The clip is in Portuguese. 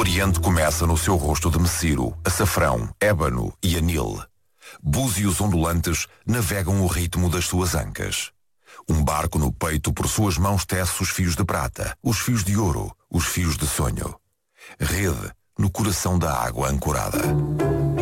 Oriente começa no seu rosto de messiro, açafrão, ébano e anil. Búzios ondulantes navegam o ritmo das suas ancas. Um barco no peito por suas mãos tece os fios de prata, os fios de ouro, os fios de sonho. Rede no coração da água ancorada.